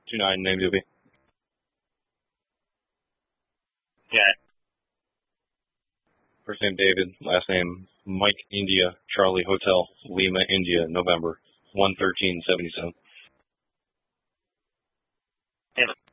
29 name to be. Yeah. First name David, last name Mike India, Charlie Hotel, Lima, India, November, 11377. Yeah.